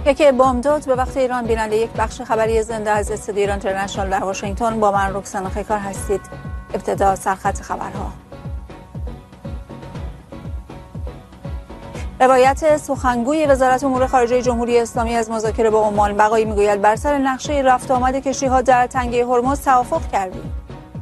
یکی بامداد به وقت ایران. بیننده یک بخش خبری زنده از استودیو ایران اینترنشنال در واشنگتن با من رکسانا خیکار هستید. ابتدا سرخط خبرها. روایت سخنگوی وزارت امور خارجه جمهوری اسلامی از مذاکره با عمان. بقایی میگوید بر سر نقشه رفت آمد کشتی‌ها در تنگه هرمز توافق کردیم.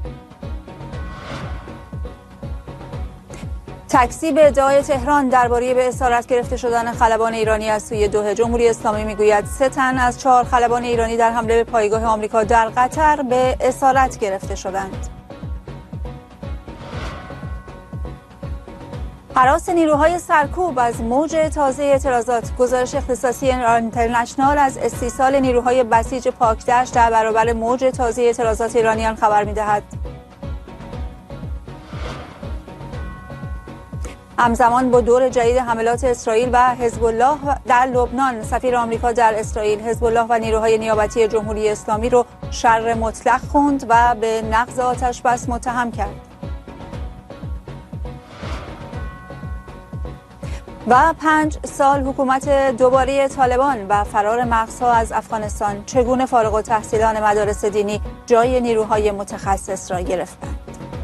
تکذیب ادعای تهران درباره به اسارت گرفته شدن خلبان ایرانی از سوی دوحه. جمهوری اسلامی میگوید 3 تن از 4 خلبان ایرانی در حمله به پایگاه آمریکا در قطر به اسارت گرفته شدند. هراس نیروهای سرکوب از موج تازه اعتراضات. گزارش اختصاصی اینترنشنال از استیصال نیروهای بسیج پاکدشت در برابر موج تازه اعتراضات ایرانیان خبر می‌دهد. همزمان با دور جدید حملات اسرائیل و حزب الله در لبنان، سفیر آمریکا در اسرائیل حزب الله و نیروهای نیابتی جمهوری اسلامی رو شر مطلق خوند و به نقض آتش‌بس متهم کرد. و 5 سال حکومت دوباره طالبان و فرار مغزها از افغانستان. چگونه فارغ التحصیلان مدارس دینی جای نیروهای متخصص را گرفتند.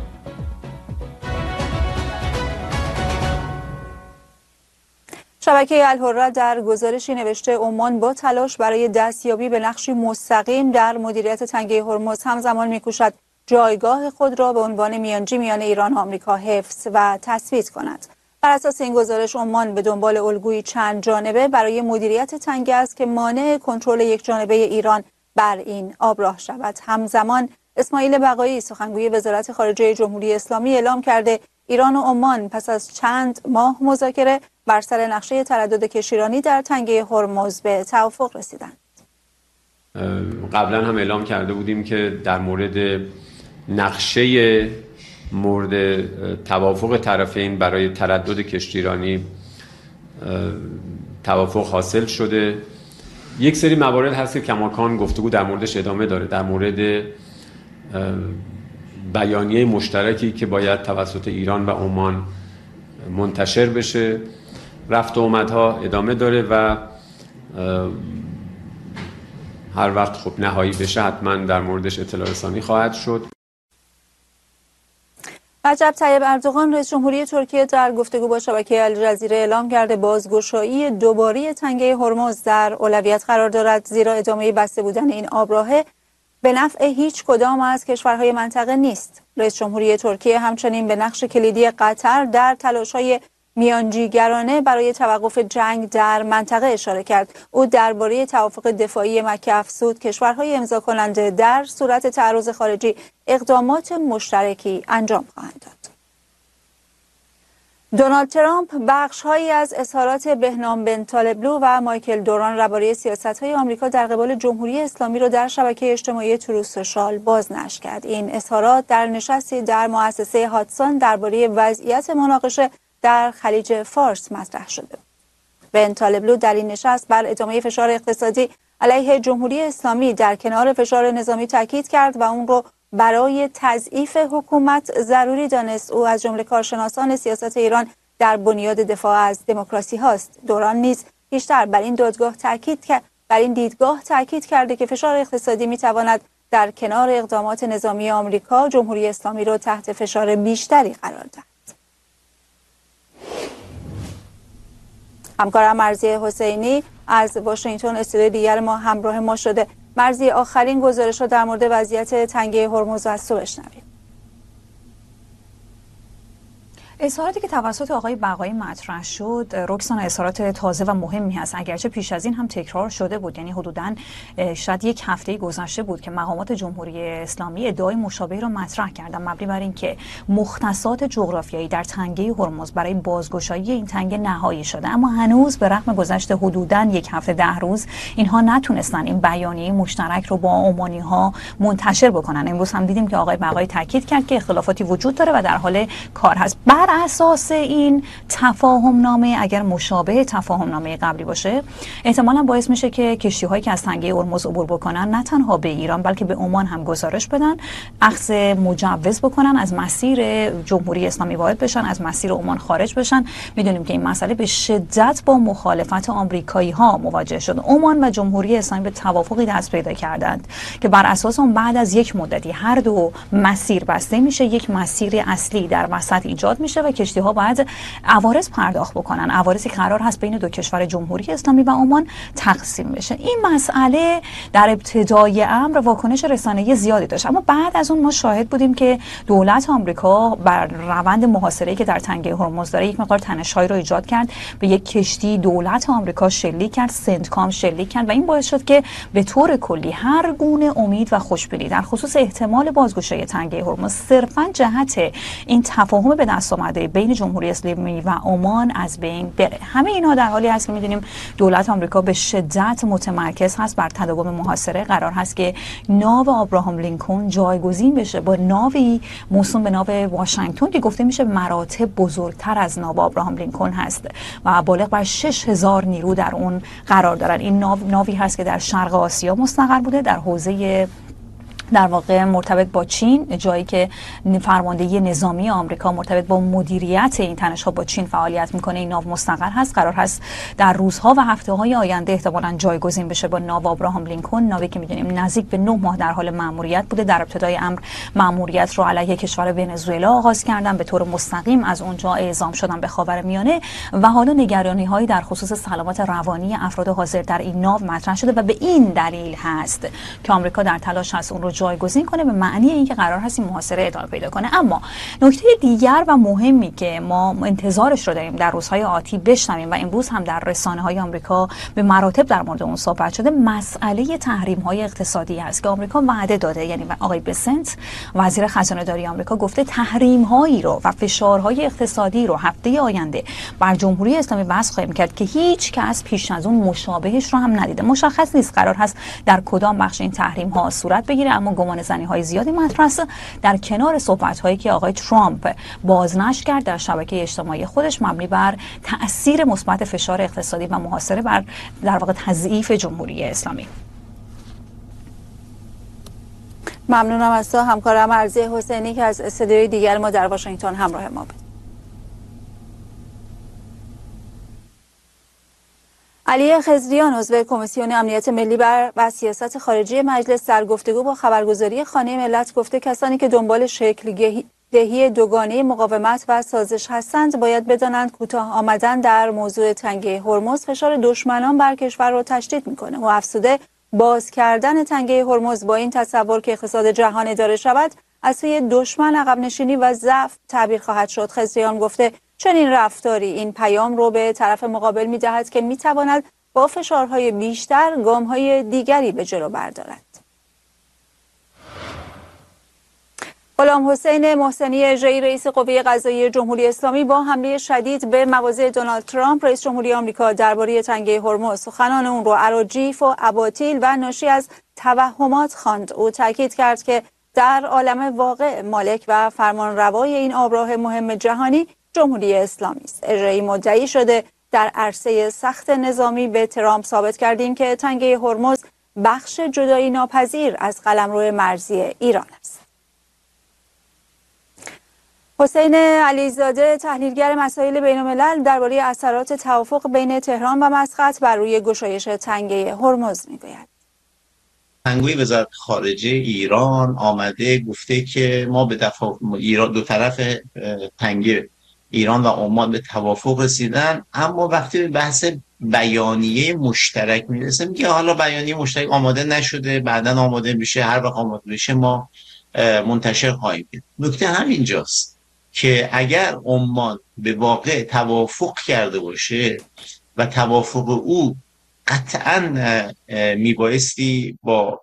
شبکه الحره در گزارشی نوشته عمان با تلاش برای دستیابی به نقشی مستقیم در مدیریت تنگه هرمز همزمان می‌کوشد جایگاه خود را به عنوان میانجی میان ایران و آمریکا حفظ و تثبیت کند. بر اساس این گزارش عمان به دنبال الگویی چند جانبه برای مدیریت تنگه است که مانع کنترل یک جانبه ایران بر این آبراه شود. همزمان اسماعیل بقایی سخنگوی وزارت خارجه جمهوری اسلامی اعلام کرده ایران و عمان پس از چند ماه مذاکره بر سر نقشه تردد کشتیرانی در تنگه هرمز به توافق رسیدند. قبلا هم اعلام کرده بودیم که در مورد نقشه مورد توافق طرفین برای تردد کشتیرانی توافق حاصل شده. یک سری موارد هست که کماکان گفتگو در موردش ادامه داره، در مورد بیانیه مشترکی که باید توسط ایران و عمان منتشر بشه. رفت و آمدها ادامه داره و هر وقت خب نهایی بشه حتما در موردش اطلاع رسانی خواهد شد. رجب طیب اردوغان رئیس جمهوری ترکیه در گفتگو با شبکه الجزیره اعلام کرده بازگشایی دوباره تنگه هرمز در اولویت قرار دارد، زیرا ادامه بسته بودن این آبراهه به نفع هیچ کدام از کشورهای منطقه نیست. رئیس جمهوری ترکیه همچنین به نقش کلیدی قطر در تلاش‌های میانجیگرانه برای توقف جنگ در منطقه اشاره کرد. او درباره توافق دفاعی مکه افزود کشورهای امضا کننده در صورت تعرض خارجی اقدامات مشترکی انجام خواهند داد. دونالد ترامپ بخش‌هایی از اظهارات بهنام بن طالبلو و مایکل دوران درباره سیاست‌های آمریکا در قبال جمهوری اسلامی را در شبکه اجتماعی تروث سوشال بازنشر کرد. این اظهارات در نشستی در مؤسسه هاتسون درباره وضعیت مناقشه در خلیج فارس مطرح شده. بن طالبلو در این نشست بر ادامه فشار اقتصادی علیه جمهوری اسلامی در کنار فشار نظامی تاکید کرد و اون رو برای تضعیف حکومت ضروری دانست. او از جمله کارشناسان سیاست ایران در بنیاد دفاع از دموکراسی هاست. دوران نیز بیشتر بر این دیدگاه تاکید کرده که فشار اقتصادی میتواند در کنار اقدامات نظامی آمریکا جمهوری اسلامی را تحت فشار بیشتری قرار دهد. همکارم مرضیه حسینی از واشنگتن استودیو دیگر ما همراه ما شده. مرضیه، آخرین گزارش ها در مورد وضعیت تنگه هرمز از تو بشنویم. اظهاراتی که توسط آقای بقایی مطرح شد رکسانا اظهارات تازه و مهمی هست، اگرچه پیش از این هم تکرار شده بود. یعنی حدوداً شاید یک هفته گذشته بود که مقامات جمهوری اسلامی ادعای مشابه را مطرح کردند، مبنی بر اینکه مختصات جغرافیایی در تنگه هرمز برای بازگشایی این تنگه نهایی شده، اما هنوز به رغم گذشت حدوداً یک هفته 10 روز اینها نتونستن این بیانیه مشترک رو با عمانی‌ها منتشر بکنن. امروز هم دیدیم که آقای بقایی تاکید کرد که اختلافاتی وجود داره و در حال کار هست. بر اساس این تفاهم نامه، اگر مشابه تفاهم نامه قبلی باشه، احتمالاً باعث میشه که کشتی هایی که از تنگه هرمز عبور بکنن نه تنها به ایران بلکه به عمان هم گزارش بدن، اخذ مجوز بکنن، از مسیر جمهوری اسلامی وارد بشن، از مسیر عمان خارج بشن. میدونیم که این مسئله به شدت با مخالفت آمریکایی ها مواجه شد. عمان و جمهوری اسلامی به توافقی دست پیدا کردند که بر اساس اون بعد از یک مدتی هر دو مسیر بسته میشه، یک مسیر اصلی در وسط ایجاد میشه و کشتی ها باید عوارض پرداخت بکنن، عوارضی که قرار هست بین دو کشور جمهوری اسلامی و عمان تقسیم بشه. این مسئله در ابتدای امر واکنش رسانه‌ای زیادی داشت، اما بعد از اون ما شاهد بودیم که دولت آمریکا بر روند محاصره‌ای که در تنگه هرمز داره یک مقدار تنش‌هایی رو ایجاد کرد، به یک کشتی دولت آمریکا شلیک کرد، سنتکام شلیک کرد و این باعث شد که به طور کلی هر گونه امید و خوشبینی در خصوص احتمال بازگشایی تنگه هرمز صرفاً جهت این تفاهم به دست آمده بین جمهوری اسلامی و عمان از بین بره. همه اینها در حالی هست که می‌دونیم دولت آمریکا به شدت متمرکز هست بر تداوم محاصره. قرار هست که ناو آبراهام لینکلن جایگزین بشه با ناوی موسوم به ناو واشنگتن که گفته میشه مراتب بزرگتر از ناو آبراهام لینکلن هست و بالغ بر 6000 نیرو در اون قرار دارن. این ناوی هست که در شرق آسیا مستقر بوده، در حوزه در واقع مرتبط با چین، جایی که فرماندهی نظامی آمریکا مرتبط با مدیریت این تنش‌ها با چین فعالیت میکنه. این ناو مستقر هست، قرار هست در روزها و هفته‌های آینده احتمالاً جایگزین بشه با ناو آبراهام لینکلن، ناوی که میدونیم نزدیک به 9 ماه در حال مأموریت بوده. در ابتدای امر مأموریت رو علیه کشور ونزوئلا آغاز کردن، به طور مستقیم از اونجا اعزام شدن به خاورمیانه و حالا نگرانی‌هایی در خصوص سلامت روانی افراد حاضر در این ناو مطرح شده و به این دلیل هست که آمریکا در تلاش هست اون رو جایگزین کنه، به معنی اینکه قرار هست این محاصره ادامه پیدا کنه. اما نکته دیگر و مهمی که ما انتظارش رو داریم در روزهای آتی بشنویم و امروز هم در رسانه‌های آمریکا به مراتب در مورد اون صحبت شده، مسئله تحریم‌های اقتصادی است که آمریکا وعده داده. یعنی آقای بسنت وزیر خزانه‌داری آمریکا گفته تحریم‌هایی رو و فشارهای اقتصادی رو هفته آینده بر جمهوری اسلامی وضع خواهیم کرد که هیچ کس پیش از اون مشابهش رو هم ندیده. مشخص نیست قرار هست در کدام بخش این تحریم‌ها صورت بگیره، اما گمانه‌زنی‌های زیادی مطرح است در کنار صحبت‌هایی که آقای ترامپ بازنشر کرد در شبکه اجتماعی خودش مبنی بر تأثیر مثبت فشار اقتصادی و محاصره بر در واقع تضعیف جمهوری اسلامی. ممنونم از تو همکارم ارزی حسینی که از استودیوی دیگر ما در واشنگتن همراه ما بود. علی خضریان عضو کمیسیون امنیت ملی و سیاست خارجی مجلس در گفتگو با خبرگزاری خانه ملت گفته کسانی که دنبال شکل دهی دوگانه مقاومت و سازش هستند باید بدانند کوتاه آمدن در موضوع تنگه هرمز فشار دشمنان بر کشور را تشدید میکنه و افزوده باز کردن تنگه هرمز با این تصور که اقتصاد جهان اداره شود از سوی دشمن عقب نشینی و ضعف تعبیر خواهد شد. خضریان گفته چنین رفتاری این پیام رو به طرف مقابل می‌دهد که می‌تواند با فشارهای بیشتر گام‌های دیگری به جلو بردارد. غلام حسین محسنی اژه‌ای رئیس قوه قضاییه جمهوری اسلامی با حمله شدید به مواضع دونالد ترامپ رئیس جمهوری آمریکا درباره تنگه هرمز سخنان اون رو اراجیف و اباطیل و ناشی از توهمات خواند. او تاکید کرد که در عالم واقع مالک و فرمانروای این آبراه مهم جهانی جمهوری اسلامی است. اژه‌ای مدعی شده در عرصه سخت نظامی به ترامپ ثابت کردیم که تنگه هرمز بخش جدایی ناپذیر از قلمرو مرزی ایران است. حسین علیزاده تحلیلگر مسائل بین‌الملل درباره اثرات توافق بین تهران و مسقط بر روی گشایش تنگه هرمز میگوید. سخنگوی وزارت خارجه ایران آمده گفته که ما به ایران دو طرف تنگه ایران و عمان به توافق رسیدن، اما وقتی به بحث بیانیه مشترک میرسه میگه حالا بیانیه مشترک آماده نشده، بعداً آماده میشه، هر وقت آماده بشه ما منتشر خواهیم کرد. نکته همینجاست که اگر عمان به واقع توافق کرده باشه و توافق او قطعاً میبایستی با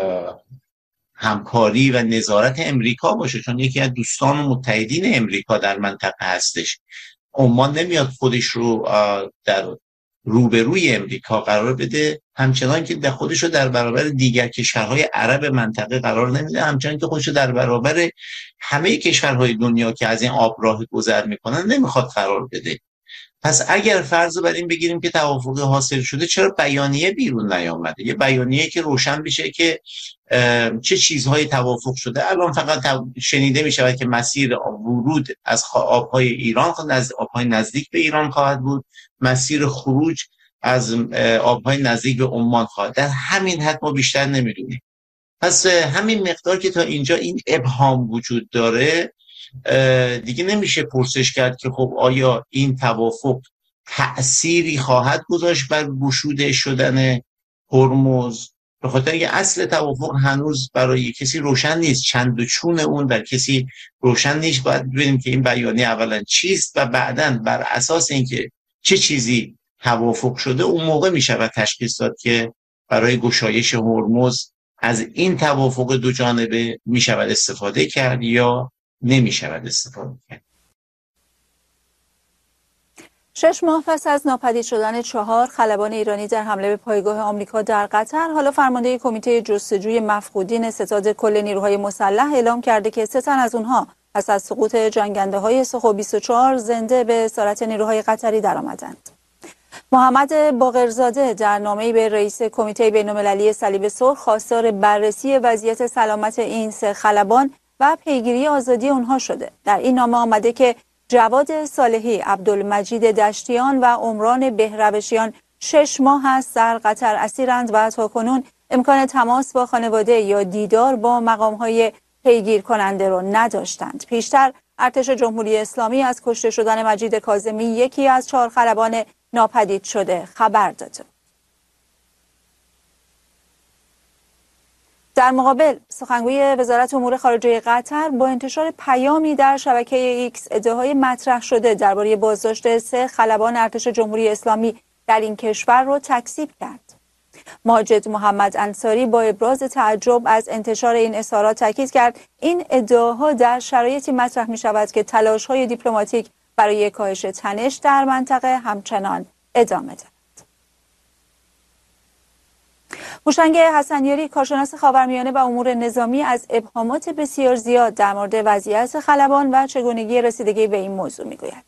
همکاری و نظارت امریکا باشه، چون یکی از دوستان و متحدین امریکا در منطقه هستش. عمان نمیاد خودش رو در روبروی امریکا قرار بده، همچنان که خودش رو در برابر دیگر کشورهای عرب منطقه قرار نمیده، همچنان که خودش رو در برابر همه کشورهای دنیا که از این آبراه گذر میکنن نمیخواد قرار بده. پس اگر فرض بر این بگیریم که توافق حاصل شده، چرا بیانیه بیرون نیامده؟ یه بیانیه که روشن بشه که چه چیزهایی توافق شده. الان فقط شنیده می شود که مسیر ورود از آبهای ایران آبهای نزدیک به ایران خواهد بود، مسیر خروج از آبهای نزدیک به عمان خواهد. در همین حد ما بیشتر نمیدونیم. پس همین مقدار که تا اینجا این ابهام وجود داره، دیگه نمیشه پرسش کرد که خب آیا این توافق تأثیری خواهد گذاشت بر گشوده شدن هرمز، به خاطر اینکه اصل توافق هنوز برای کسی روشن نیست، چند و چون اون در کسی روشن نیست. باید ببینیم که این بیانیه اولا چیست و بعداً بر اساس اینکه چه چیزی توافق شده اون موقع میشه تشخیص داد که برای گشایش هرمز از این توافق دو جانبه میشود استفاده کرد یا نمیشود استفاده کرد. 6 ماه پس از ناپدید شدن 4 خلبان ایرانی در حمله به پایگاه آمریکا در قطر، حالا فرمانده کمیته جستجوی مفقودین ستاد کل نیروهای مسلح اعلام کرده که 3 تن از اونها پس از سقوط جنگنده سخو 24 زنده به اسارت نیروهای قطری درآمدند. محمد باقرزاده در نامه‌ای به رئیس کمیته بین‌المللی صلیب سرخ خواستار بررسی وضعیت سلامت این 3 خلبان و پیگیری آزادی اونها شده. در این نامه آمده که جواد صالحی، عبدالمجید دشتیان و عمران بهروشیان 6 ماه است در قطر اسیرند و تاکنون امکان تماس با خانواده یا دیدار با مقام‌های پیگیر کننده را نداشتند. پیشتر ارتش جمهوری اسلامی از کشته شدن مجید کاظمی، یکی از 4 خلبان ناپدید شده، خبر داده. در مقابل سخنگوی وزارت امور خارجه قطر با انتشار پیامی در شبکه ایکس ادعاهای مطرح شده درباره بازداشت 3 خلبان ارتش جمهوری اسلامی در این کشور را تکذیب کرد. ماجد محمد انصاری با ابراز تعجب از انتشار این اظهارات تاکید کرد این ادعاها در شرایطی مطرح می شود که تلاش‌های دیپلماتیک برای کاهش تنش در منطقه همچنان ادامه دارد. هوشنگ حسنیاری، کارشناس خاورمیانه و امور نظامی، از ابهامات بسیار زیاد در مورد وضعیت خلبان و چگونگی رسیدگی به این موضوع میگوید.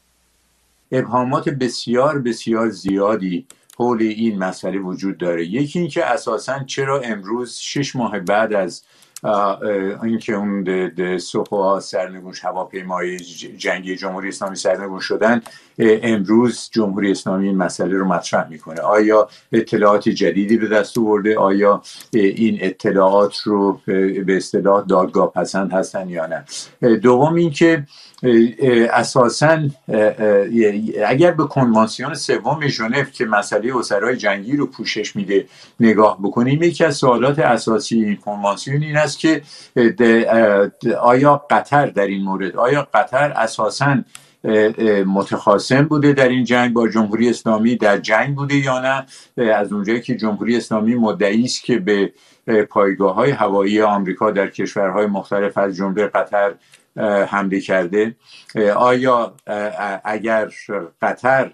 ابهامات بسیار بسیار زیادی حول این مسئله وجود داره. یکی این که اساساً چرا امروز 6 ماه بعد از اینکه اون سخوها سرنگون هواپیمای جنگی جمهوری اسلامی سرنگون شدن، امروز جمهوری اسلامی این مسئله رو مطرح میکنه. آیا اطلاعات جدیدی به دست آورده؟ آیا این اطلاعات رو به اصطلاح دادگاه پسند هستن یا نه؟ دوم این که اساساً اگر به کنوانسیون 3 ژنو که مسئله اسرای جنگی رو پوشش میده نگاه بکنیم، یکی از سوالات اساسی این کنوانسیون این است که آیا قطر در این مورد، آیا قطر اساساً متخاصم بوده در این جنگ با جمهوری اسلامی، در جنگ بوده یا نه؟ از اونجایی که جمهوری اسلامی مدعی است که به پایگاه‌های هوایی آمریکا در کشورهای مختلف از جمله قطر حمله کرده، آیا اگر قطر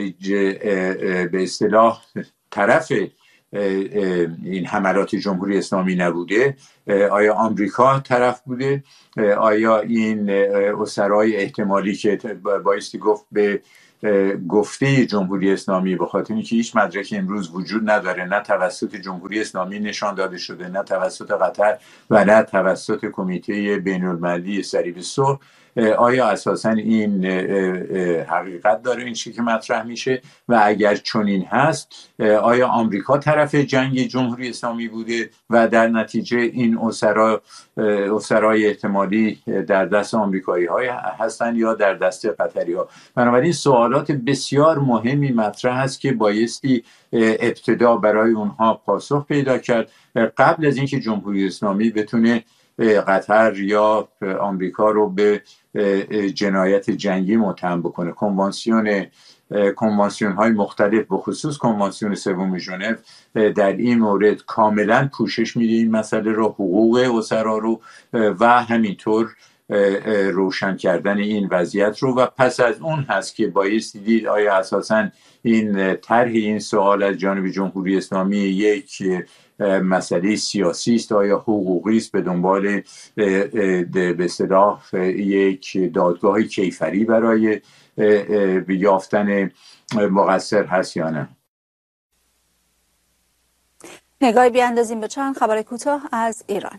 به اصطلاح طرف این حملات جمهوری اسلامی نبوده، آیا آمریکا طرف بوده؟ آیا این اسرای احتمالی که بایستی گفت به گفته جمهوری اسلامی، به خاطر اینکه هیچ مدرکی امروز وجود نداره، نه توسط جمهوری اسلامی نشان داده شده، نه توسط قطر و نه توسط کمیته بین‌المللی صلیب سرخ، آیا اساساً این حقیقت داره این چیزی که مطرح میشه؟ و اگر چنین هست، آیا آمریکا طرف جنگ جمهوری اسلامی بوده و در نتیجه این اسرای احتمالی در دست آمریکایی های هستن یا در دست قطری ها؟ بنابراین سوالات بسیار مهمی مطرح است که بایستی ابتدا برای اونها پاسخ پیدا کرد قبل از اینکه جمهوری اسلامی بتونه قطر یا آمریکا رو به جنایت جنگی متهم بکنه. کنوانسیون های مختلف به خصوص کنوانسیون 3 ژنو در این مورد کاملا پوشش میده این مسئله رو، حقوق اسرا رو، و همینطور روشن کردن این وضعیت رو و پس از اون هست که بایستی دید آیا اساساً این طرح این سوال از جانب جمهوری اسلامی یک مسئله سیاسی است، آیا حقوقی است، به دنبال به اصطلاح یک دادگاه کیفری برای یافتن مقصر هست یا نه. نگاهی بیاندازیم به چند خبر کوتاه از ایران.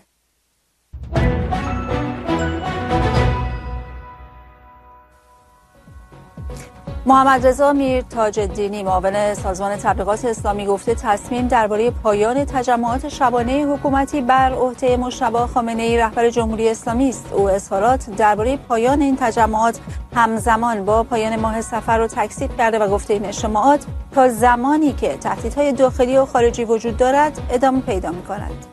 محمد رضا میر تاج الدینی معاون سازمان تبلیغات اسلامی گفته تصمیم درباره پایان تجمعات شبانه حکومتی بر عهده مجتبی خامنه‌ای رهبر جمهوری اسلامی است. او اظهارات درباره پایان این تجمعات همزمان با پایان ماه صفر را تکذیب کرده و گفته این اجتماعات تا زمانی که تهدیدهای داخلی و خارجی وجود دارد ادامه پیدا می‌کند.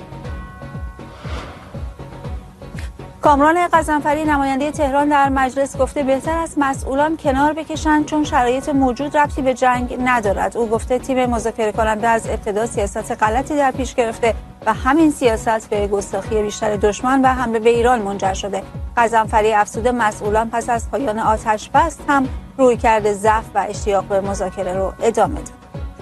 کامران غضنفری نماینده تهران در مجلس گفته بهتر است مسئولان کنار بکشند چون شرایط موجود ربطی به جنگ ندارد. او گفته تیم مذاکره کننده از ابتدا سیاست غلطی در پیش گرفته و همین سیاست به گستاخی بیشتر دشمن و حمله به ایران منجر شده. غضنفری افزوده مسئولان پس از پایان آتش بس هم رویکرد ضعف و اشتیاق به مذاکره رو ادامه دادند.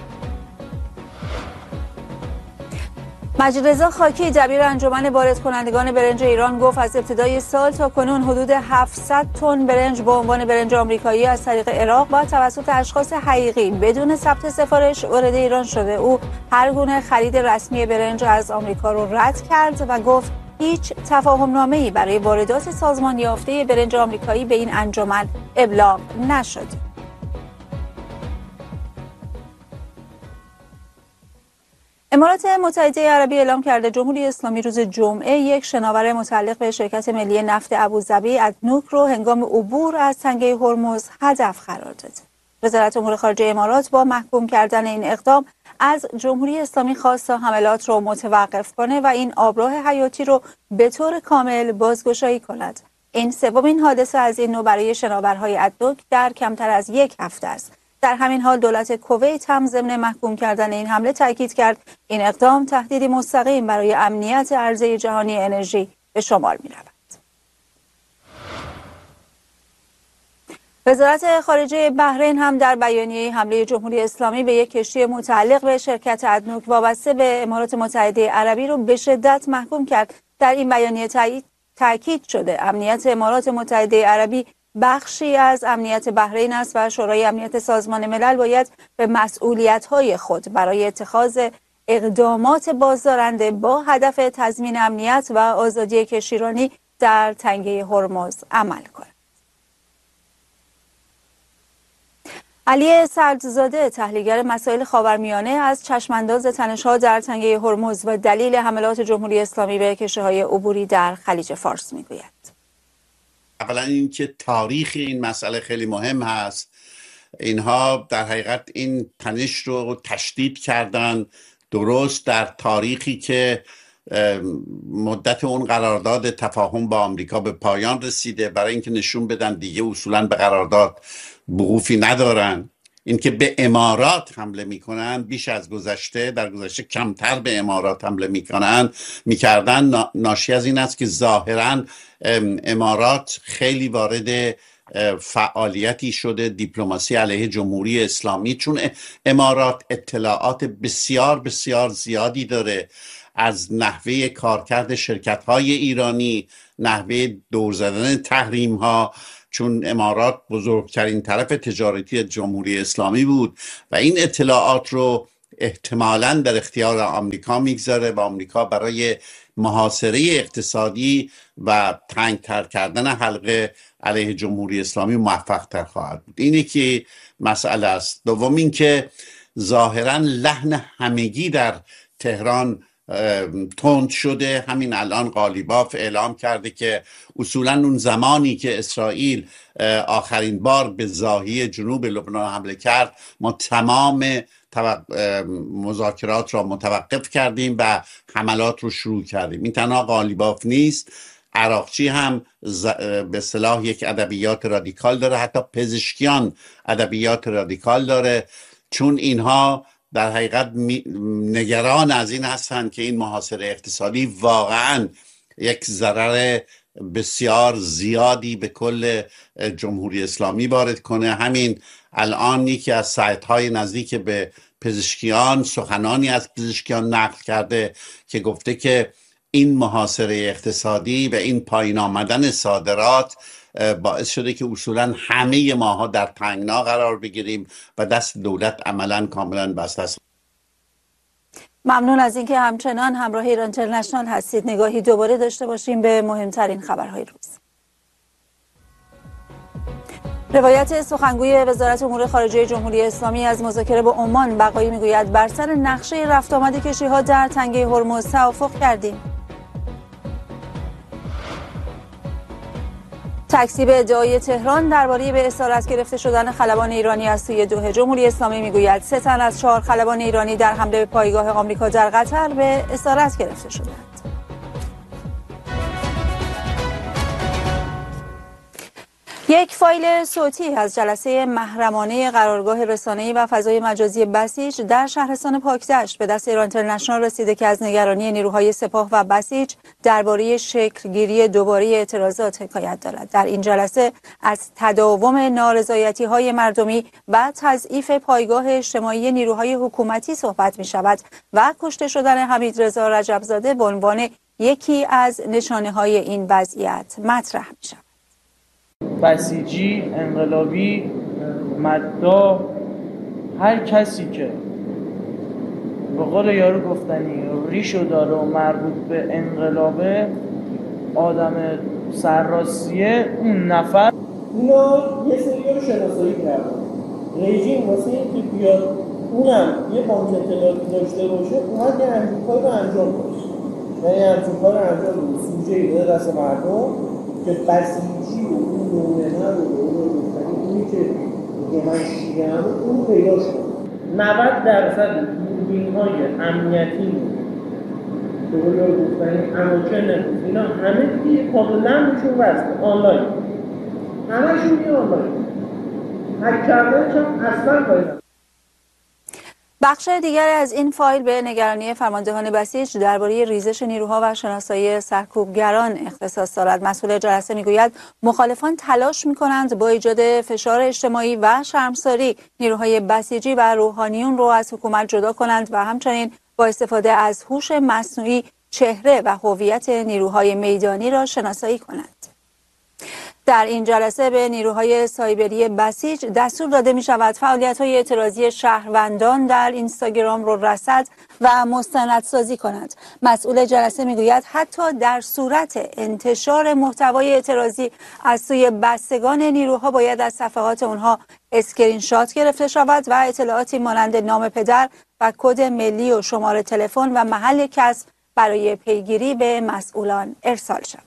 مجید رضا خاکی دبیر انجمن وارد کنندگان برنج ایران گفت از ابتدای سال تا کنون حدود 700 تن برنج به عنوان برنج آمریکایی از طریق عراق و توسط اشخاص حقیقی بدون ثبت سفارش وارد ایران شده. او هر گونه خرید رسمی برنج از آمریکا رو رد کرد و گفت هیچ تفاهم‌نامه‌ای برای واردات سازمان یافته برنج آمریکایی به این انجمن ابلاغ نشد. امارات متحده عربی اعلام کرده جمهوری اسلامی روز جمعه یک شناور متعلق به شرکت ملی نفت ابوظبی ادنوک رو هنگام عبور از تنگه هرمز هدف قرار داد. وزارت امور خارجه امارات با محکوم کردن این اقدام از جمهوری اسلامی خواست تا حملات رو متوقف کنه و این آبراه حیاتی رو به طور کامل بازگشایی کند. این سومین حادثه از این نوع برای شناورهای ادنوک در کمتر از یک هفته است. در همین حال دولت کویت هم ضمن محکوم کردن این حمله تاکید کرد این اقدام تهدیدی مستقیم برای امنیت عرضه جهانی انرژی به شمار می رود. وزارت خارجه بحرین هم در بیانیه حمله جمهوری اسلامی به یک کشتی متعلق به شرکت ادنوک وابسته به امارات متحده عربی رو به شدت محکوم کرد. در این بیانیه تاکید شده امنیت امارات متحده عربی بخشی از امنیت بحرین است و شورای امنیت سازمان ملل باید به مسئولیت‌های خود برای اتخاذ اقدامات بازدارنده با هدف تضمین امنیت و آزادی کشتیرانی در تنگه هرمز عمل کند. علی سعدزاده تحلیلگر مسائل خاورمیانه از چشمانداز تنش‌ها در تنگه هرمز و دلیل حملات جمهوری اسلامی به کشتی‌های عبوری در خلیج فارس میگوید. اولا اینکه تاریخ این مسئله خیلی مهم هست. اینها در حقیقت این تنش رو تشدید کردن درست در تاریخی که مدت اون قرارداد تفاهم با آمریکا به پایان رسیده، برای اینکه نشون بدن دیگه اصولا به قرارداد وقوفی ندارن. اینکه به امارات حمله میکنن بیش از گذشته، در گذشته کمتر به امارات حمله میکردن ناشی از این است که ظاهرا امارات خیلی وارد فعالیتی شده دیپلماسی علیه جمهوری اسلامی، چون امارات اطلاعات بسیار بسیار زیادی داره از نحوه کارکرد شرکت‌های ایرانی، نحوه دور زدن تحریم‌ها، چون امارات بزرگترین طرف تجارتی جمهوری اسلامی بود و این اطلاعات رو احتمالاً در اختیار آمریکا میگذاره و آمریکا برای محاصره اقتصادی و تنگتر کردن حلقه علیه جمهوری اسلامی موفق تر خواهد بود. اینه که مسئله است. دوم این که ظاهراً لحن همگی در تهران تند شده. همین الان قالیباف اعلام کرده که اصولا اون زمانی که اسرائیل آخرین بار به ضاحی جنوب لبنان حمله کرد ما تمام مذاکرات را متوقف کردیم و حملات رو شروع کردیم. این تنها قالیباف نیست، عراقچی هم به اصطلاح یک ادبیات رادیکال داره، حتی پزشکیان ادبیات رادیکال داره، چون اینها در حقیقت نگران از این هستند که این محاصره اقتصادی واقعا یک ضرر بسیار زیادی به کل جمهوری اسلامی وارد کنه. همین الان یکی از سایت‌های نزدیک به پزشکیان سخنانی از پزشکیان نقل کرده که گفته که این محاصره اقتصادی و این پایین آمدن صادرات باعث شده که اصولا همه ماها در تنگنا قرار بگیریم و دست دولت عملا کاملا بسته است. ممنون از اینکه همچنان همراه ایران اینترنشنال هستید. نگاهی دوباره داشته باشیم به مهمترین خبرهای روز. روایت سخنگوی وزارت امور خارجه جمهوری اسلامی از مذاکره با عمان بقایی میگوید بر سر نقشه رفت آمد کشتی‌ها در تنگه هرمز توافق کردیم. تکذیب ادعای تهران درباره به اسارت گرفته شدن خلبان ایرانی از سوی دوحه. جمهوری اسلامی میگوید 3 تن از 4 خلبان ایرانی در حمله به پایگاه آمریکا در قطر به اسارت گرفته شدند. یک فایل صوتی از جلسه محرمانه قرارگاه رسانه‌ای و فضای مجازی بسیج در شهرستان پاکدشت به دست ایران اینترنشنال رسیده که از نگرانی نیروهای سپاه و بسیج درباره شکلگیری دوباره اعتراضات حکایت دارد. در این جلسه از تداوم نارضایتی‌های مردمی و تضعیف پایگاه اجتماعی نیروهای حکومتی صحبت می‌شود و کشته شدن حمیدرضا رجبزاده به عنوان یکی از نشانه‌های این وضعیت مطرح می‌شود. بسیجی، انقلابی، مددا، هر کسی که به قول یارو گفتنی ریشو داره و مربوط به انقلابه، آدم سرراستیه، اون نفر اینا یه سری رو شناسایی کردن. رژیم واسه اینکه بیاد اونم یه بانک اطلاعاتی داشته باشه اومد یه همچین کار رو انجام باشه، یعنی همچین کار رو انجام باشه سوژه‌ای داده دست مردم که بسیجی و اون نومنه رو اونی که من شیعه‌ام اون پیدا شد. 90% دوربین‌های امنیتی به قول گفتنی اماکن اینا همه دیگه کاملا میشون وصله آنلاین، همه‌شون میگه آنلاین، هک کردنش هم اصلا باید. بخش دیگری از این فایل به نگرانی فرماندهان بسیج درباره ریزش نیروها و شناسایی سرکوبگران اختصاص دارد. مسئول جلسه میگوید مخالفان تلاش میکنند با ایجاد فشار اجتماعی و شرمساری نیروهای بسیجی و روحانیون رو از حکومت جدا کنند و همچنین با استفاده از هوش مصنوعی چهره و هویت نیروهای میدانی را شناسایی کنند. در این جلسه به نیروهای سایبری بسیج دستور داده می شود فعالیت‌های اعتراضی شهروندان در اینستاگرام را رصد و مستندسازی کنند. مسئول جلسه می گوید حتی در صورت انتشار محتوای اعتراضی از سوی بستگان نیروها باید از صفحات آنها اسکرین شات گرفته شود و اطلاعاتی مانند نام پدر و کد ملی و شماره تلفن و محل کسب برای پیگیری به مسئولان ارسال شود.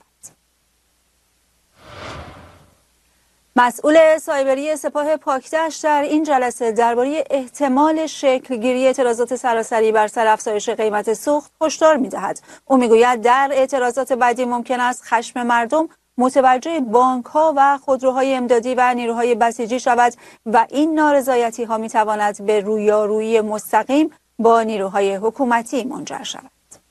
مسئول سایبری سپاه پاکدشت در این جلسه درباره احتمال شکلگیری اعتراضات سراسری بر سر افزایش قیمت سوخت هشدار می‌دهد. او می‌گوید در اعتراضات بعدی ممکن است خشم مردم متوجه بانک‌ها و خودروهای امدادی و نیروهای بسیجی شود و این نارضایتی‌ها می‌تواند به رویارویی مستقیم با نیروهای حکومتی منجر شود.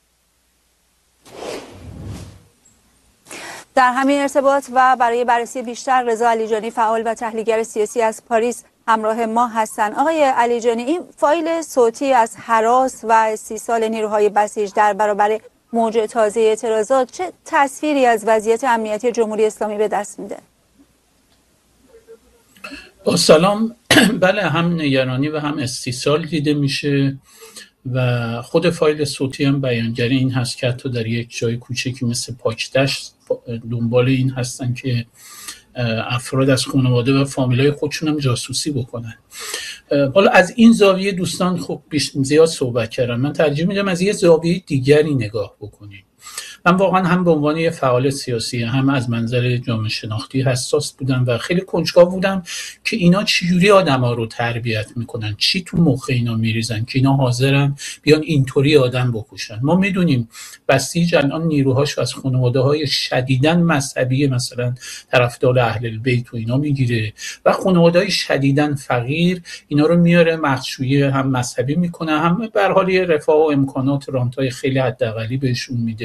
در همین ارتباط و برای بررسی بیشتر رضا علیجانی فعال و تحلیلگر سیاسی از پاریس همراه ما هستند. آقای علیجانی، این فایل صوتی از هراس و استیصال نیروهای بسیج در برابر موج تازه اعتراضات چه تصویری از وضعیت امنیتی جمهوری اسلامی به دست میده؟ با سلام. بله، هم نگرانی و هم استیصال دیده میشه و خود فایل صوتی هم بیانگری این هست که حتی در یک جای کوچکی مثل پاکدشت دنبال این هستن که افراد از خانواده و فامیلای خودشون هم جاسوسی بکنن. حالا از این زاویه دوستان خب زیاد صحبت کردن، من ترجیح میدم از یه زاویه دیگری نگاه بکنیم. من واقعا هم به عنوان یه فعال سیاسی هم از منظر جامعه شناختی حساس بودم و خیلی کنجکاو بودم که اینا چجوری آدما رو تربیت میکنن، چی تو مخ اینا میریزن که اینا حاضرن بیان اینطوری آدم بکشن. ما میدونیم بسیج الان نیروهاش از خانواده‌های شدیداً مذهبی مثلا طرفدار اهل البیت و اینا میگیره و خانواده‌های شدیداً فقیر اینا رو میاره مخشویی هم مذهبی میکنه، هم به هر حال رفاه و امکانات رانتای خیلی حداقلی بهشون میده.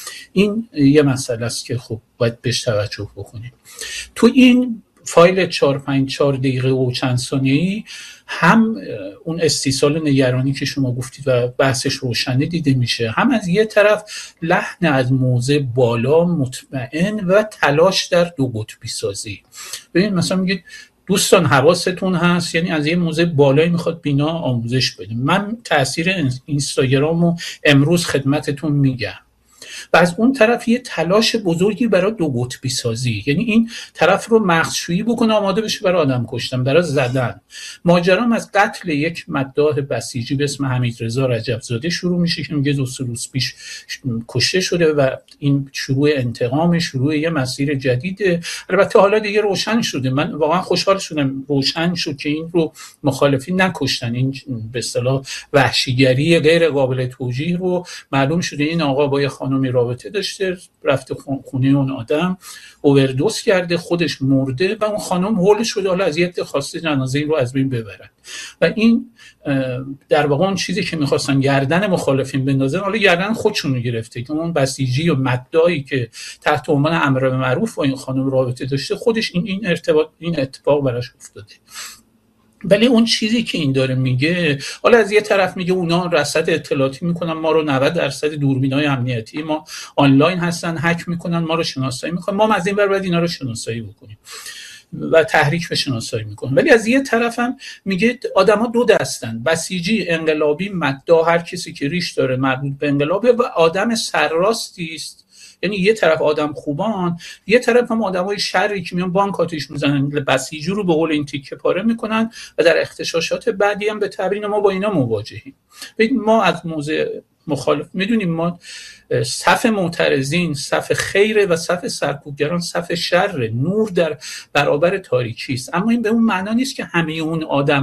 این یه مسئله است که خب باید بهش توجه بکنیم. تو این فایل 4 دقیقه و چند ثانیه‌ای هم اون استیصال نگرانی که شما گفتید و بحثش روشنه دیده میشه، هم از یه طرف لحن از موضع بالا مطمئن و تلاش در دو قطبی سازی. ببین مثلا میگید دوستان حواستون هست، یعنی از یه موضع بالایی میخواد بینا آموزش بده. من تاثیر اینستاگرامو امروز خدمتتون میگم و از اون طرف یه تلاش بزرگی برای دو قطبی سازی، یعنی این طرف رو مغزشویی بکنه آماده بشه برای آدم کشتن، برای زدن. ماجرام از قتل یک مداح بسیجی به اسم حمیدرضا رجبزاده شروع میشه که میگه 2 روز پیش کشته شده و این شروع انتقام، شروع یه مسیر جدیده. البته حالا دیگه روشن شده، من واقعا خوشحال شدم روشن شد که این رو مخالفین نکشتن، این به اصطلاح وحشیگری غیر قابل توجیه رو معلوم شده این آقا با یه خانمی رابطه داشته، رفته خونه اون آدم، اووردوز کرده، خودش مرده و اون خانم هول شده، حالا از یه عده خواسته جنازه این رو از بین ببرن و این در واقع اون چیزی که می‌خواستن گردن مخالفین بندازن حالا گردن خودشون رو گرفته که اون بسیجی و مدعی که تحت عنوان امر به معروف با این خانم رابطه داشته خودش این اتفاق براش افتاده. ولی اون چیزی که این داره میگه، حالا از یه طرف میگه اونا رصد اطلاعاتی میکنن ما رو، 90% دوربینای امنیتی ما آنلاین هستن، هک میکنن ما رو، شناسایی میکنن، ما از این ور باید اینا رو شناسایی بکنیم و تحریک به شناسایی میکنن. ولی از یه طرف هم میگه آدما دو دستن، بسیجی، انقلابی، مدعا، هر کسی که ریش داره مربوط به انقلابه و آدم سرراستی است. یعنی یه طرف آدم خوبان، یه طرف هم آدمای شری که میان بانک آتش میزنن، بسیجی رو به قول این تیکه پاره میکنن و در اغتشاشات بعدی هم به تبریین ما با اینا مواجهیم. ببین ما از موضع مخالف میدونیم، ما صف معترضین صف خیره و صف سرکوبگران صف شر، نور در برابر تاریکی است. اما این به اون معنا نیست که همه اون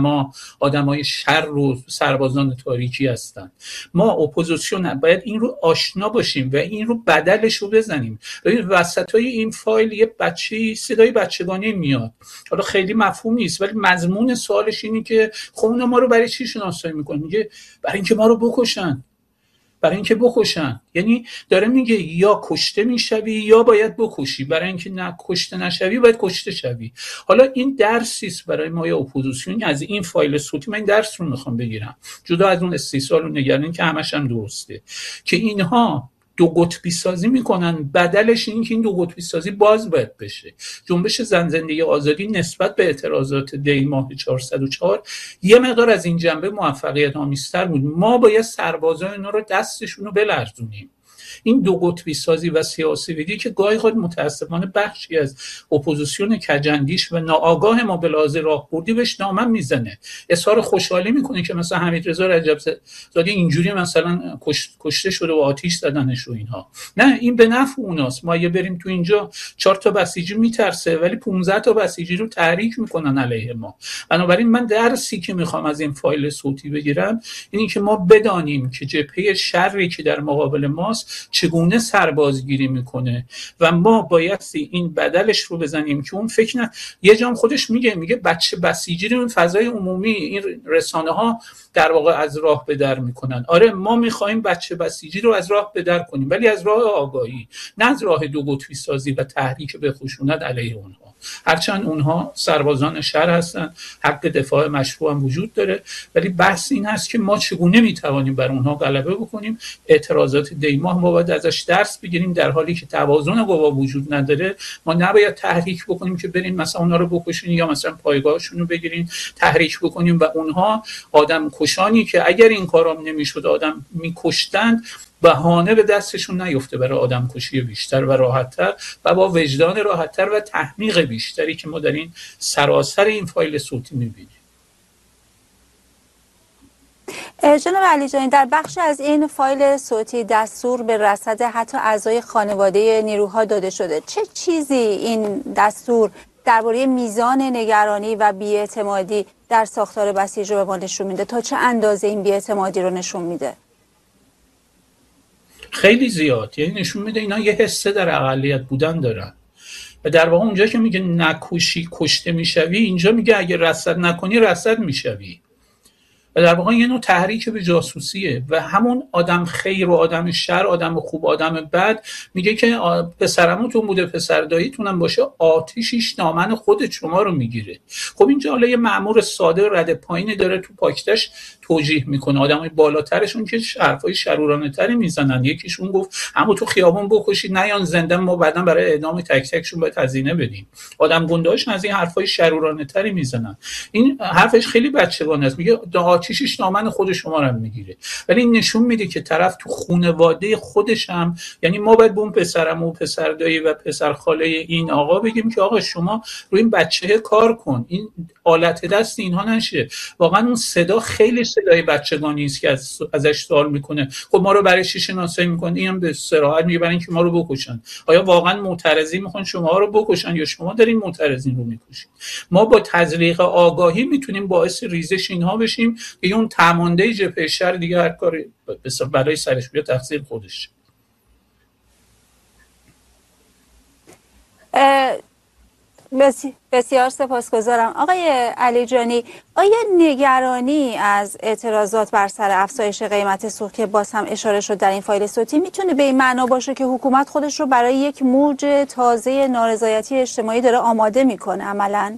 آدمای شر و سربازان تاریکی هستند. ما اپوزیسیون باید این رو آشنا باشیم و این رو بدلش رو بزنیم. ببین وسطای این فایل یه بچه‌ای صدای بچگانه میاد، حالا خیلی مفهوم نیست ولی مضمون سوالش اینه که خب اونا ما رو برای چی شناسایی میکنن؟ میگه برای اینکه ما رو بکشن، برای اینکه بکشن. یعنی داره میگه یا کشته میشوی یا باید بکشی، برای اینکه نه کشته نشوی باید کشته شوی. حالا این درسی است برای ما یا اپوزیسیون. از این فایل صوتی من این درس رو میخوام بگیرم، جدا از اون استیصال و نگرانی که همش هم درسته، که اینها دو قطبی سازی میکنن، بدلش این که این دو قطبی سازی باز باید بشه. جنبش زن زندگی آزادی نسبت به اعتراضات دی ماه 404 یه مقدار از این جنبه موفقیت آمیزتر بود. ما باید سربازای اینا رو دستشون رو بلرزونیم. این دو قطبی سازی و سیاسی ویدی که گاهی خود متاسفانه بخشی از اپوزیسیون کجندیش و ناآگاه ما به لحاظ راهبردی بهش نامه میزنه، اظهار خوشحالی میکنه که مثلا حمیدرضا رجبزاده اینجوری مثلا کشته شده و آتش زدنش و اینها. نه، این به نفع اوناست. ما اگه بریم تو اینجا 4 تا بسیجی میترسه ولی 15 تا بسیجی رو تحریک میکنن علیه ما. بنابراین من درسی که میخوام از این فایل صوتی بگیرم اینی که ما بدانیم که جبهه شری که در مقابل ماست چگونه سربازگیری میکنه و ما بایستی این بدلش رو بزنیم که اون فکر نه. یه جام خودش میگه بچه بسیجی رو این فضای عمومی، این رسانه ها در واقع از راه به در میکنن. آره ما میخوایم بچه بسیجی رو از راه به در کنیم ولی از راه آگاهی، نه از راه دو قطبی سازی و تحریک به خشونت علیه اونها. هرچند اونها سربازان شر هستن، حق دفاع مشروع هم وجود داره، ولی بحث این هست که ما چگونه میتوانیم بر اونها غلبه بکنیم. اعتراضات دیماه ما باید ازش درس بگیریم. در حالی که توازن قوا وجود نداره ما نباید تحریک بکنیم که بریم مثلا اونها رو بکشین یا مثلا پایگاهشون رو بگیرین تحریک بکنیم و اونها آدم کشانی که اگر این کارام نمیشد آدم میکشتند بهانه به دستشون نیفته برای آدم کشی بیشتر و راحت‌تر و با وجدان راحت‌تر و تحمیق بیشتری که ما در این سراسر این فایل صوتی می‌بینیم. جناب علیجانی، در بخش از این فایل صوتی دستور به رصد حتی اعضای خانواده نیروها داده شده. چه چیزی این دستور درباره میزان نگرانی و بی‌اعتمادی در ساختار بسیج رو به ما نشون میده؟ تا چه اندازه این بی‌اعتمادی رو نشون میده؟ خیلی زیاد. یعنی نشون میده اینا یه حسه در اقلیت بودن دارن و در واقع اونجا که میگه نکشی کشته میشوی، اینجا میگه اگه رصد نکنی رصد میشوی. و در واقع یه نوع تحریک به جاسوسیه و همون آدم خیر و آدم شر، آدم خوب آدم بد، میگه که پسرموتون بوده پسر داییتونم باشه آتیشش دامن خود شما رو میگیره. خب اینجا حالا یه مأمور ساده رد پایینی داره تو پاکتش توجیه میکنه، آدمای بالاترشون که حرفای شرورانه تری میزنن. یکیشون گفت اما تو خیابون بکشید نیان زنده، ما بعداً برای اعدام تک تکشون باید هزینه بدیم. آدم گنده‌هاش از این حرفای شرورانه تری میزنن. این حرفش خیلی بچگانه است، میگه آتیشش دامن خود شما رو میگیره. ولی این نشون میده که طرف تو خانواده خودش هم، یعنی ما باید به اون پسرمو و پسر دایی و پسر خاله این آقا بگیم که آقا شما روی این بچه کار کن، این آلت دست اینها نشه. واقعا اون صدا خیلی صدای بچگانی است که ازش سوال میکنه خب ما رو برای چی شناسایی میکنن؟ اینم به صراحت میگه برای اینکه ما رو بکشن. آیا واقعا معترضین میخوان شما رو بکشن یا شما دارین معترضین رو میکشید؟ ما با تزریق آگاهی میتونیم باعث ریزش اینها بشیم که اون تمانده جبهه شر دیگه هر کاری برای سرش بیاد تقصیر خودش. بسیار سپاسگزارم. آقای علیجانی، آیا نگرانی از اعتراضات بر سر افزایش قیمت سوخت که باز هم اشاره شد در این فایل صوتی میتونه به این معنا باشه که حکومت خودش رو برای یک موج تازه نارضایتی اجتماعی داره آماده میکنه عملاً؟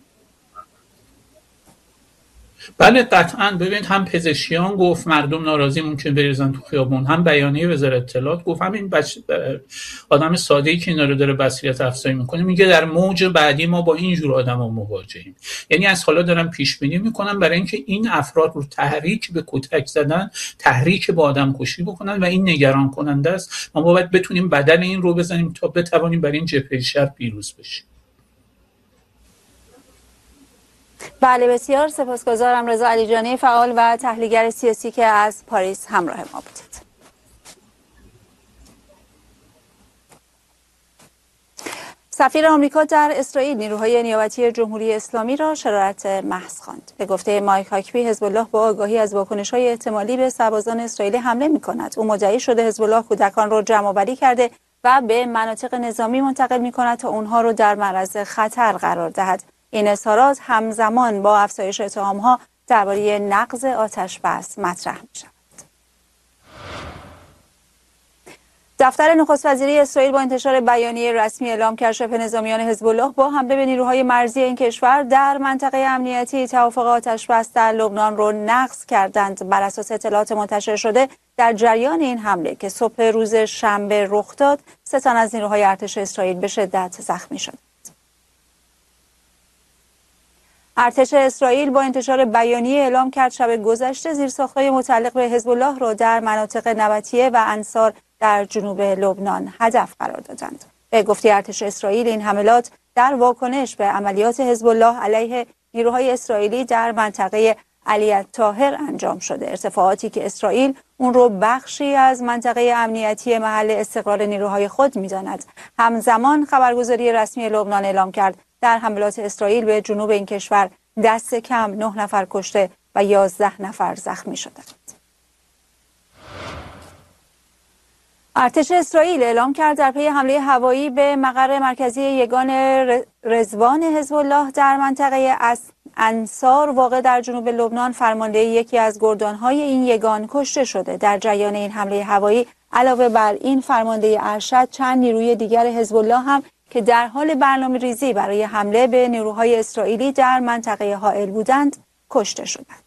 بله قطعا. ببینید هم پزشکیان گفت مردم ناراضی ممکن بریزن تو خیابون، هم بیانیه وزارت اطلاعات گفت، همین آدم ساده‌ای که اینا رو داره بصیرت افزایی میکنه میگه در موج بعدی ما با این جور آدما مواجهیم. یعنی از حالا دارن پیش بینی میکنن برای اینکه این افراد رو تحریک به کتک زدن، تحریک به آدم کشی بکنن و این نگران کننده است. ما باید بتونیم بدل این رو بزنیم تا بتوانیم برای این جبهه شر پیروز بشیم. بله بسیار سپاسگزارم. رضا علیجانی، فعال و تحلیلگر سیاسی که از پاریس همراه ما بودید. سفیر آمریکا در اسرائیل نیروهای نیابتی جمهوری اسلامی را شرارت محض خواند. به گفته مایک هاکبی، حزب الله با آگاهی از واکنش‌های احتمالی به سربازان اسرائیلی حمله می‌کند. او مدعی شده حزب الله کودکان را جمع‌آوری کرده و به مناطق نظامی منتقل می‌کند تا اونها را در معرض خطر قرار دهد. این اظهارات همزمان با افزایش اتهام‌ها درباره نقض آتش‌بس مطرح می‌شود. دفتر نخست وزیری اسرائیل با انتشار بیانیه رسمی اعلام کرد شبه نظامیان حزب الله با حمله به نیروهای مرزی این کشور در منطقه امنیتی توافق آتش‌بس در لبنان را نقض کردند. بر اساس اطلاعات منتشر شده در جریان این حمله که صبح روز شنبه رخ داد، 3 تن از نیروهای ارتش اسرائیل به شدت زخمی شدند. ارتش اسرائیل با انتشار بیانیه اعلام کرد شب گذشته زیرساخت‌های متعلق به حزب الله را در مناطق نبطیه و انصار در جنوب لبنان هدف قرار دادند. به گفته ارتش اسرائیل این حملات در واکنش به عملیات حزب الله علیه نیروهای اسرائیلی در منطقه علی الطاهر انجام شده. ارتفاعاتی که اسرائیل اون رو بخشی از منطقه امنیتی محل استقرار نیروهای خود می‌داند. همزمان خبرگزاری رسمی لبنان اعلام کرد در حملات اسرائیل به جنوب این کشور دست کم 9 نفر کشته و 11 نفر زخمی شدند. ارتش اسرائیل اعلام کرد در پی حمله هوایی به مقر مرکزی یگان رضوان حزب الله در منطقه انصار واقع در جنوب لبنان فرمانده یکی از گردانهای این یگان کشته شده. در جریان این حمله هوایی علاوه بر این فرمانده ارشد چند نیروی دیگر حزب الله هم که در حال برنامه‌ریزی برای حمله به نیروهای اسرائیلی در منطقه حائل بودند کشته شدند.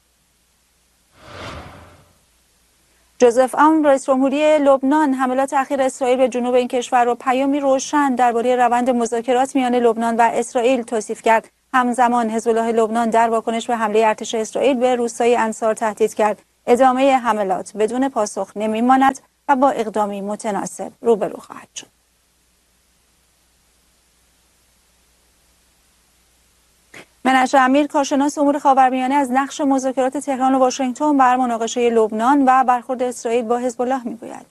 جوزف اون رئیس جمهوری لبنان حملات اخیر اسرائیل به جنوب این کشور را پیامی روشن درباره روند مذاکرات میان لبنان و اسرائیل توصیف کرد. همزمان حزب الله لبنان در واکنش به حمله ارتش اسرائیل به روستای انصار تهدید کرد ادامه حملات بدون پاسخ نمیماند و با اقدامی متناسب روبرو خواهد شد. منش امیر، کارشناس امور خاورمیانه، از نقش مذاکرات تهران و واشنگتن بر مناقشه لبنان و برخورد اسرائیل با حزب الله میگوید.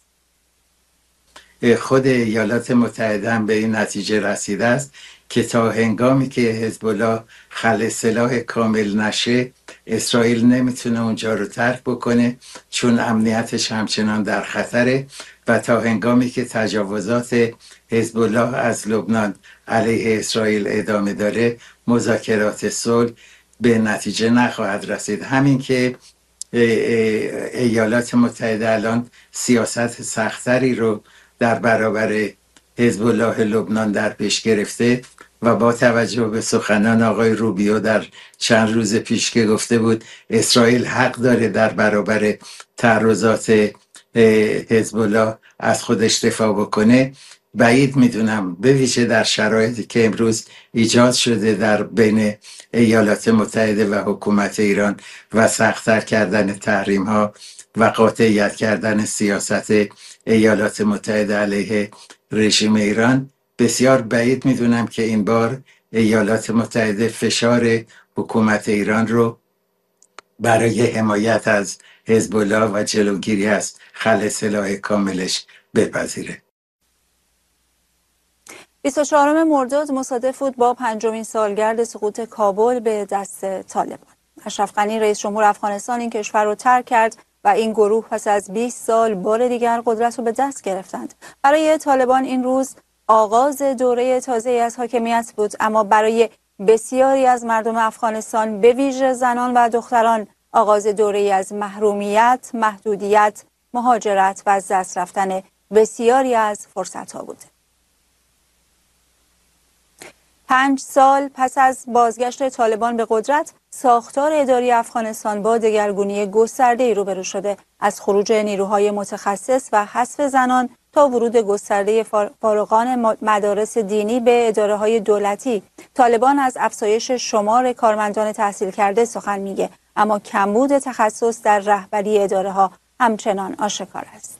خود ایالات متحده هم به این نتیجه رسیده است که تا هنگامی که حزب الله خلع سلاح کامل نشه اسرائیل نمیتونه اونجا رو ترک بکنه، چون امنیتش همچنان در خطره، و تا هنگامی که تجاوزات حزب الله از لبنان علیه اسرائیل ادامه داره مذاکرات صلح به نتیجه نخواهد رسید. همین که ایالات متحده الان سیاست سختری رو در برابر حزب الله لبنان در پیش گرفته و با توجه به سخنان آقای روبیو در چند روز پیش که گفته بود اسرائیل حق داره در برابر تعرضات حزب الله از خودش دفاع بکنه، بعید میدونم به ویژه در شرایطی که امروز ایجاد شده در بین ایالات متحده و حکومت ایران و سخت‌تر کردن تحریم ها و قاطعیت کردن سیاست ایالات متحده علیه رژیم ایران، بسیار بعید میدونم که این بار ایالات متحده فشار حکومت ایران رو برای حمایت از حزب الله و جلوگیری از خلع سلاح کاملش بپذیره. 24 مرداد مصادف بود با 5مین سالگرد سقوط کابل به دست طالبان. اشرف غنی رئیس جمهور افغانستان این کشور رو ترک کرد و این گروه پس از 20 سال بار دیگر قدرت رو به دست گرفتند. برای طالبان این روز آغاز دوره تازه‌ای از حاکمیت بود، اما برای بسیاری از مردم افغانستان به ویژه زنان و دختران آغاز دوره‌ای از محرومیت، محدودیت، مهاجرت و از دست رفتن بسیاری از فرصت‌ها بود. 5 سال پس از بازگشت طالبان به قدرت، ساختار اداری افغانستان با دگرگونی گسترده‌ای روبرو شده. از خروج نیروهای متخصص و حذف زنان تا ورود گسترده فارغان مدارس دینی به اداره‌های دولتی، طالبان از افزایش شمار کارمندان تحصیل کرده سخن میگه، اما کمبود تخصص در رهبری اداره‌ها همچنان آشکار است.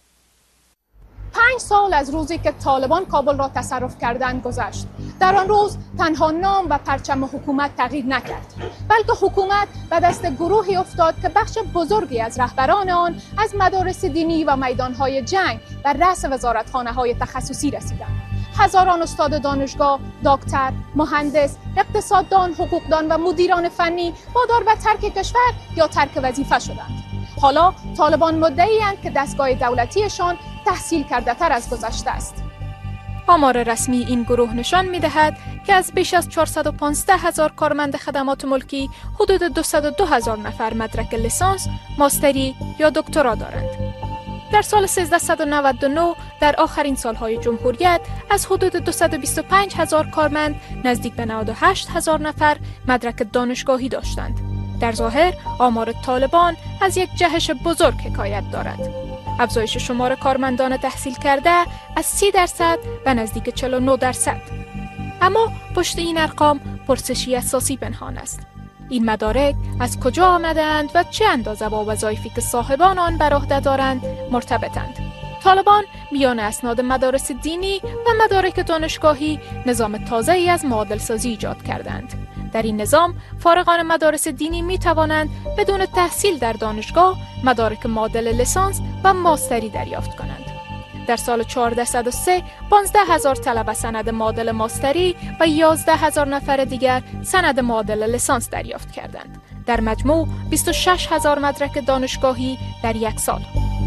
5 سال از روزی که طالبان کابل را تصرف کردند گذشت. در آن روز تنها نام و پرچم حکومت تغییر نکرد، بلکه حکومت به دست گروهی افتاد که بخش بزرگی از رهبران آن از مدارس دینی و میدانهای جنگ و رأس وزارتخانه‌های تخصصی رسیدند. هزاران استاد دانشگاه، دکتر، مهندس، اقتصاددان، حقوقدان و مدیران فنی وادار به ترک کشور یا ترک وظیفه شدند. حالا طالبان مدعی‌اند که دستگاه دولتیشان تحصیل کرده تر از گذشته است. آمار رسمی این گروه نشان می‌دهد که از بیش از 415,000 کارمند خدمات ملکی حدود 202,000 نفر مدرک لیسانس، ماستری یا دکترا دارند. در سال 1399 در آخرین سالهای جمهوریت از حدود 225,000 کارمند نزدیک به 98,000 نفر مدرک دانشگاهی داشتند. در ظاهر آمار طالبان از یک جهش بزرگ حکایت دارد. افزایش شمار کارمندان تحصیل کرده از 30% به نزدیک 49%. اما پشت این ارقام پرسشی اساسی پنهان است. این مدارک از کجا آمدند و چه اندازه با وظایفی که صاحبان آن بر عهده دارند مرتبطند؟ طالبان میان اسناد مدارس دینی و مدارک دانشگاهی نظام تازه‌ای از معادل سازی ایجاد کردند. در این نظام فارغان مدارس دینی می توانند بدون تحصیل در دانشگاه مدارک معادل لیسانس و ماستری دریافت کنند. در سال 1403 15,000 طلبه سند معادل ماستری و 11,000 نفر دیگر سند معادل لیسانس دریافت کردند. در مجموع 26,000 مدرک دانشگاهی در یک سال.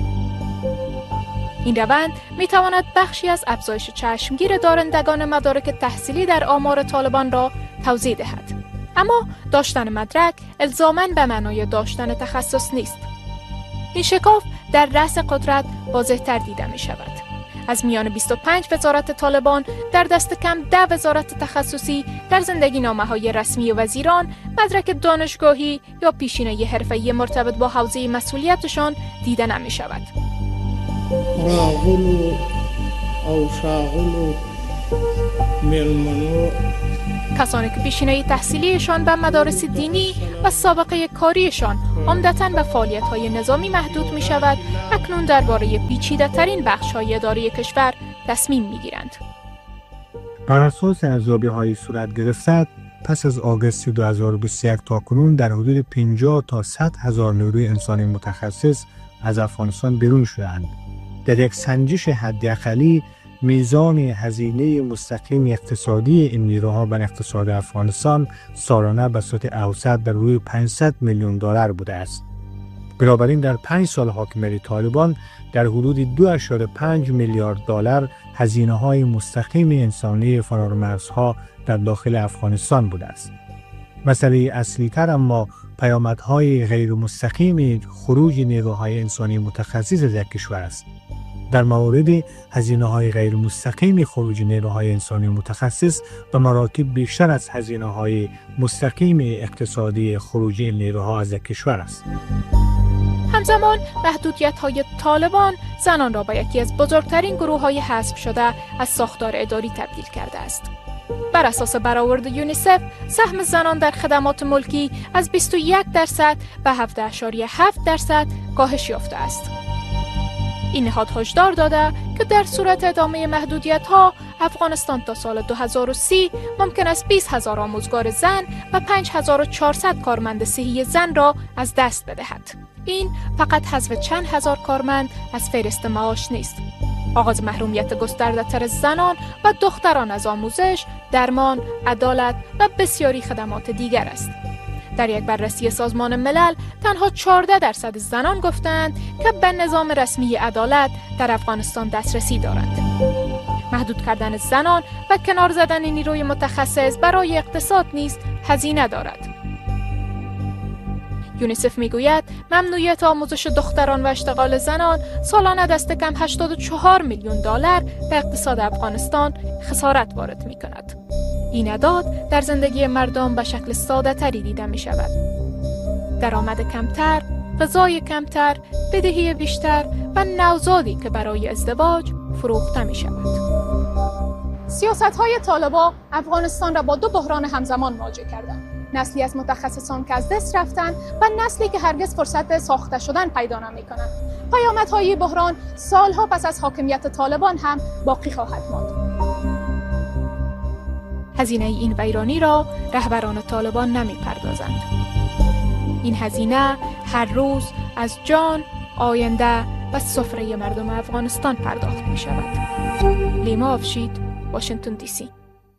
این روند می تواند بخشی از افزایش چشمگیر دارندگان مدارک تحصیلی در آمار طالبان را توضیح دهد. اما داشتن مدرک الزاماً به معنای داشتن تخصص نیست. این شکاف در رأس قدرت واضح‌تر دیده می شود. از میان 25 وزارت طالبان در دست کم 10 وزارت تخصصی در زندگی نامه‌های رسمی وزیران مدرک دانشگاهی یا پیشینه حرفه‌ای مرتبط با حوزه مسئولیتشان دیده نمی شود. راغلو او شاغلو ملمنو کسانی که پیشینه تحصیلیشان به مدارس دینی و سابقه کاریشان عمدتاً به فعالیت‌های نظامی محدود می شود، اکنون درباره پیچیده‌ترین بخش‌های اداری کشور تصمیم می‌گیرند. بر اساس ارزیابی‌های صورت گرفته پس از آگوست 2021 تاکنون در حدود 50 تا 100 هزار نیروی انسانی متخصص از افغانستان بیرون شدند. در یک سنجش حداقلی میزان هزینه مستقیم اقتصادی این نیروها بر اقتصاد افغانستان سالانه به صورت اوسط در روی 500 میلیون دلار بوده است. بنابراین در 5 سال حاکمیت طالبان در حدود 2.5 میلیارد دلار هزینه‌های مستقیم انسانی فرارمرزها در داخل افغانستان بوده است. مسئله اصلی تر اما پیامدهای غیر مستقیم خروج نیروهای انسانی متخصص از یک کشور است. در مورد هزینه‌های غیر مستقیم خروج نیروهای انسانی متخصص به مراتب بیشتر از هزینه‌های مستقیم اقتصادی خروج این نیروها از یک کشور است. همزمان محدودیت‌های طالبان زنان را به یکی از بزرگترین گروه‌های حذف شده از ساختار اداری تبدیل کرده است. بر اساس برآورد یونیسف، سهم زنان در خدمات ملکی از 21% به 7.7% کاهش یافته است. این نهاد هشدار داده که در صورت ادامه محدودیت‌ها، افغانستان تا سال 2030 ممکن است 20,000 آموزگار زن و 5,400 کارمند صحی زن را از دست بدهد. این فقط حذف چند هزار کارمند از فهرست معاش نیست. آغاز محرومیت گسترده‌تر زنان و دختران از آموزش، درمان، عدالت و بسیاری خدمات دیگر است. در یک بررسی سازمان ملل تنها 14% زنان گفتند که به نظام رسمی عدالت در افغانستان دسترسی دارند. محدود کردن زنان و کنار زدن نیروی متخصص برای اقتصاد نیز هزینه دارد. یونیسف میگوید ممنوعیت آموزش دختران و اشتغال زنان سالانه دست کم 84 میلیون دلار به اقتصاد افغانستان خسارت وارد می کند. این اعداد در زندگی مردم به شکل ساده تری دیده می شود. درآمد کمتر، غذای کمتر، بدهی بیشتر و نوزادی که برای ازدواج فروخته می شود. سیاست‌های طالبان افغانستان را با دو بحران همزمان مواجه کردند. نسلی از متخصصان که از دست رفتند و نسلی که هرگز فرصت ساخته شدن پیدا نمی‌کنند. پیامدهای بحران سالها پس از حاکمیت طالبان هم باقی خواهد ماند. هزینه این ویرانی را رهبران طالبان نمی‌پردازند. این هزینه هر روز از جان، آینده و سفره مردم افغانستان پرداخت می‌شود. لیما افشید، واشنگتن دی سی.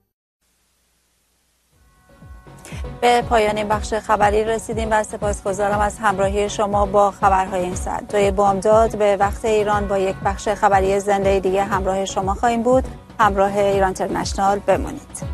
به پایان بخش خبری رسیدیم و سپاسگزارم از همراهی شما با خبرهای این ساعت. 2 بامداد به وقت ایران با یک بخش خبری زنده دیگه همراه شما خواهیم بود. همراه ایران اینترنشنال بمانید.